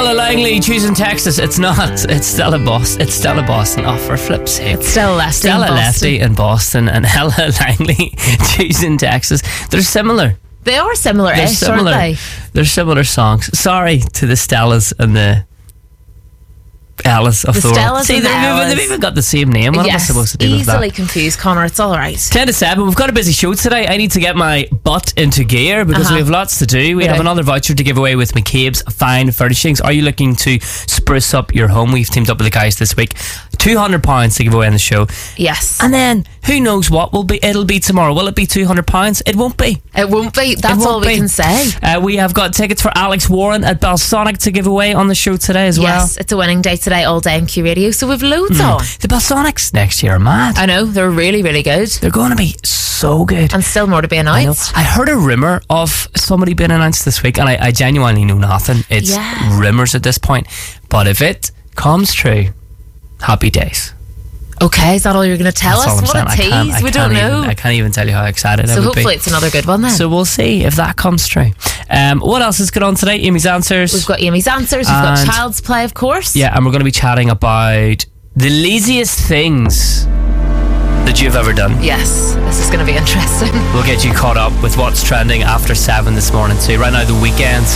Ella Langley choosing Texas. It's not. It's Stella Boston. It's Stella Boston. Oh, for flip's sake. It's Stella Lefty. Stella Lefty in Boston and Ella Langley choosing Texas. They're similar. They are similar-ish, aren't they? They're similar songs. Sorry to the Stellas and the Ellas of the world. See, they've even got the same name. What am I supposed to do with that? Easily confused, Connor. It's all right. 10 to 7. We've got a busy show today. I need to get my butt into gear because we have lots to do. We have another voucher to give away with McCabe's Fine Furnishings. Are you looking to spruce up your home? We've teamed up with the guys this week. £200 to give away on the show. Yes. And then who knows what it'll be tomorrow. Will it be £200? It won't be. It won't be. That's all we can say. We have got tickets for Alex Warren at Balsonic to give away on the show today as well. Yes, it's a winning day today, all day in Q Radio. So we've loads on. The Balsonics next year are mad. I know, they're really, really good. They're going to be so good. And still more to be announced. I heard a rumour of somebody being announced this week, and I genuinely know nothing. It's rumours at this point. But if it comes true, happy days. Okay, is that all you're going to tell us? What a tease. We don't know. I can't even tell you how excited I would be. So hopefully it's another good one then. So we'll see if that comes true. What else is going on today? Amy's Answers. We've got Amy's Answers. We've got Child's Play, of course. Yeah, and we're going to be chatting about the laziest things that you've ever done. Yes, this is going to be interesting. We'll get you caught up with what's trending after 7 this morning too. Right now, The Weeknd.